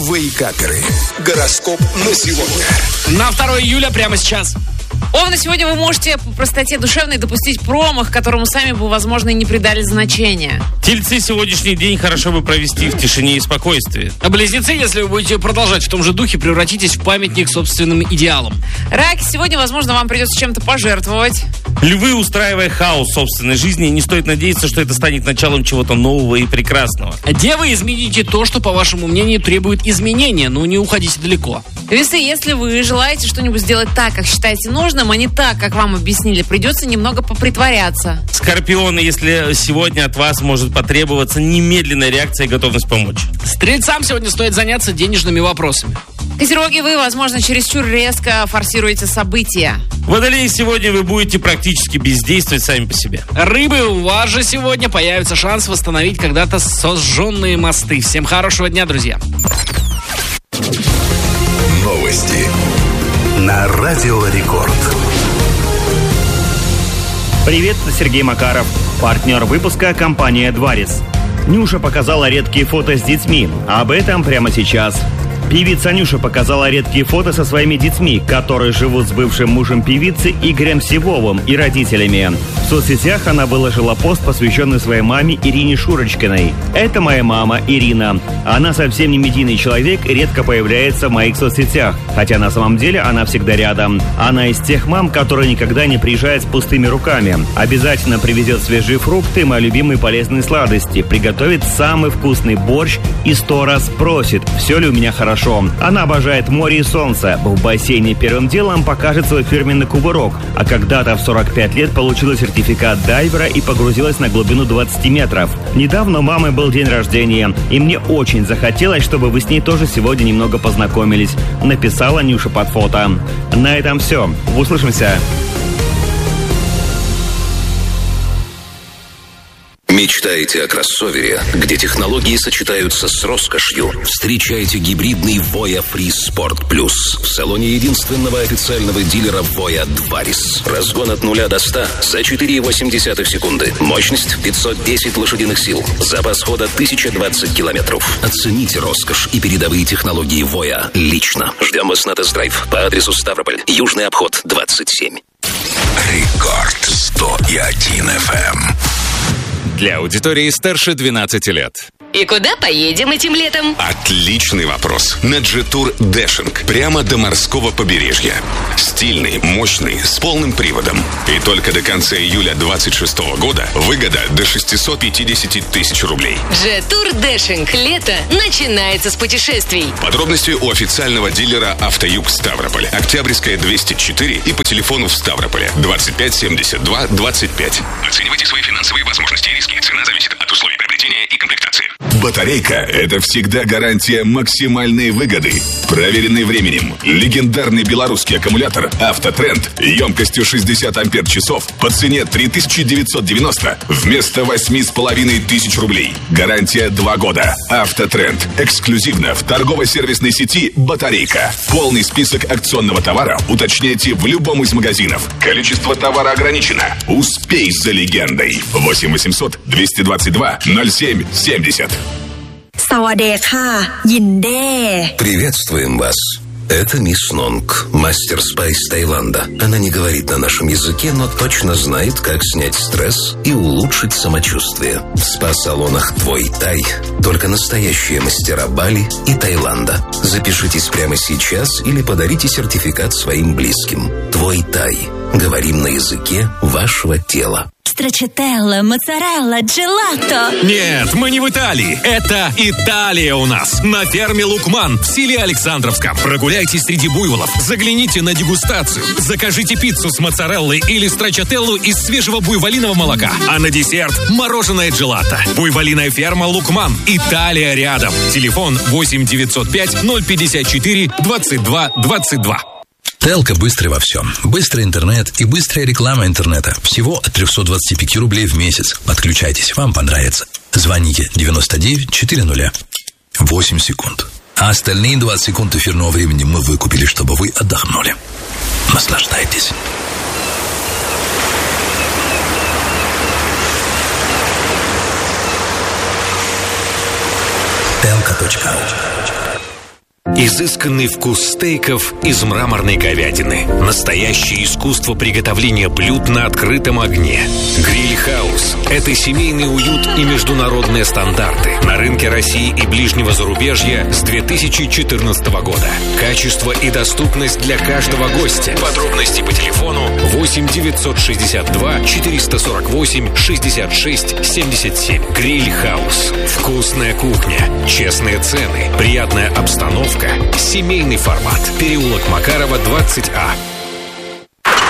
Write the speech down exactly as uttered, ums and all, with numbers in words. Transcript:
Вейкаперы. Гороскоп на сегодня. На второе июля прямо сейчас. Овны, сегодня вы можете по простоте душевной допустить промах, которому сами бы, возможно, и не придали значения. Тельцы, сегодняшний день хорошо бы провести в тишине и спокойствии. А близнецы, если вы будете продолжать в том же духе, превратитесь в памятник собственным идеалам. Раки, сегодня, возможно, вам придется чем-то пожертвовать. Львы, устраивая хаос в собственной жизни, не стоит надеяться, что это станет началом чего-то нового и прекрасного. Девы, измените то, что, по вашему мнению, требует изменения, но не уходите далеко. Весы, если вы желаете что-нибудь сделать так, как считаете нужным, а не так, как вам объяснили, придется немного попритворяться. Скорпионы, если сегодня от вас может потребоваться немедленная реакция и готовность помочь. Стрельцам сегодня стоит заняться денежными вопросами. Козероги, вы, возможно, чересчур резко форсируете события. Водолеи, сегодня вы будете практически бездействовать сами по себе. Рыбы, у вас же сегодня появится шанс восстановить когда-то сожженные мосты. Всем хорошего дня, друзья. Новости на Радио Рекорд. Привет, это Сергей Макаров. Партнер выпуска — компания «Дварис». Нюша показала редкие фото с детьми. Об этом прямо сейчас. Певица Нюша показала редкие фото со своими детьми, которые живут с бывшим мужем певицы Игорем Сивовым и родителями. В соцсетях она выложила пост, посвященный своей маме Ирине Шурочкиной. «Это моя мама Ирина. Она совсем не медийный человек и редко появляется в моих соцсетях, хотя на самом деле она всегда рядом. Она из тех мам, которые никогда не приезжает с пустыми руками. Обязательно привезет свежие фрукты, мои любимые полезные сладости, приготовит самый вкусный борщ и сто раз спросит, все ли у меня хорошо. Она обожает море и солнце. В бассейне первым делом покажет свой фирменный кувырок. А когда-то в сорок пять лет получила сертификат дайвера и погрузилась на глубину двадцать метров. Недавно у мамы был день рождения, и мне очень захотелось, чтобы вы с ней тоже сегодня немного познакомились», написала Нюша под фото. На этом все. Услышимся. Мечтаете о кроссовере, где технологии сочетаются с роскошью? Встречайте гибридный Voya Free Sport Plus в салоне единственного официального дилера Voya Дварис. Разгон от нуля до ста за четыре целых восемь десятых секунды. Мощность пятьсот десять лошадиных сил. Запас хода тысяча двадцать километров. Оцените роскошь и передовые технологии Voya лично. Ждем вас на тест-драйв по адресу Ставрополь, Южный обход, двадцать семь. Рекорд сто и один эф эм. Для аудитории старше двенадцати лет. И куда поедем этим летом? Отличный вопрос. На джет-тур Дэшинг. Прямо до морского побережья. Стильный, мощный, с полным приводом. И только до конца июля двадцать шестого года выгода до шестьсот пятьдесят тысяч рублей. Джет-тур Дэшинг. Лето начинается с путешествий. Подробности у официального дилера «Автоюг» Ставрополь. Октябрьская, двести четыре и по телефону в Ставрополе двадцать пять семьдесят два двадцать пять. Оценивайте свои финансовые возможности и риски. Цена зависит от условий приобретения и комплектации. Батарейка – это всегда гарантия максимальной выгоды. Проверенный временем. Легендарный белорусский аккумулятор «Автотренд» емкостью шестьдесят ампер-часов по цене три тысячи девятьсот девяносто вместо восемь с половиной тысяч рублей. Гарантия два года. «Автотренд» эксклюзивно в торгово-сервисной сети «Батарейка». Полный список акционного товара уточняйте в любом из магазинов. Количество товара ограничено. Успей за легендой. восемь восемьсот двести двадцать два ноль семь семьдесят. Приветствуем вас. Это мисс Нонг, мастер спа из Таиланда. Она не говорит на нашем языке, но точно знает, как снять стресс и улучшить самочувствие. В спа-салонах «Твой Тай» только настоящие мастера Бали и Таиланда. Запишитесь прямо сейчас или подарите сертификат своим близким. «Твой Тай». Говорим на языке вашего тела. Страчателла, моцарелла, джелато. Нет, мы не в Италии. Это Италия у нас. На ферме Лукман в селе Александровском. Прогуляйтесь среди буйволов. Загляните на дегустацию. Закажите пиццу с моцареллой или страчателлу из свежего буйволиного молока. А на десерт мороженое джелато. Буйволиная ферма Лукман. Италия рядом. Телефон восемь девятьсот пять ноль пятьдесят четыре двадцать два двадцать два. Телко быстрый во всем. Быстрый интернет и быстрая реклама интернета. Всего от триста двадцать пять рублей в месяц. Подключайтесь, вам понравится. Звоните девяносто девять четыреста. восемь секунд. А остальные двадцать секунд эфирного времени мы выкупили, чтобы вы отдохнули. Наслаждайтесь. телко точка ру Изысканный вкус стейков из мраморной говядины. Настоящее искусство приготовления блюд на открытом огне. Гриль Хаус – это семейный уют и международные стандарты. На рынке России и ближнего зарубежья с две тысячи четырнадцатого года. Качество и доступность для каждого гостя. Подробности по телефону восемь девятьсот шестьдесят два четыреста сорок восемь шестьдесят шесть семьдесят семь. Гриль Хаус. Вкусная кухня, честные цены, приятная обстановка, семейный формат. Переулок Макарова, двадцать А.